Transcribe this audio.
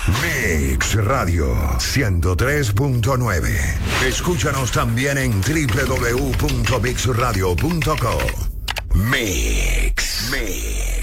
Mix Radio 103.9. Escúchanos también en www.mixradio.co. Mix.